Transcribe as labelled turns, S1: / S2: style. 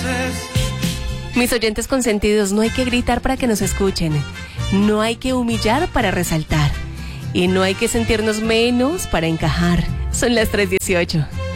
S1: Mis oyentes consentidos, no hay que gritar para que nos escuchen, no hay que humillar para resaltar y no hay que sentirnos menos para encajar. Son las 3:18.